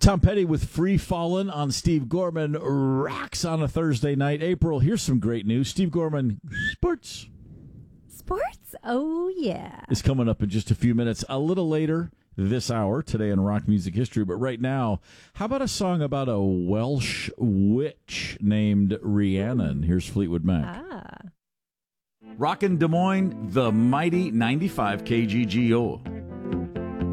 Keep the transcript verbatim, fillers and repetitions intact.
Tom Petty with Free Fallin' on Steve Gorman rocks on a Thursday night. April, here's some great news. Steve Gorman, sports. Sports? Oh, yeah. Is coming up in just a few minutes. A little later this hour, today in rock music history. But right now, how about a song about a Welsh witch named Rhiannon? Here's Fleetwood Mac. Ah. Rockin' Des Moines, the mighty ninety-five K G G O.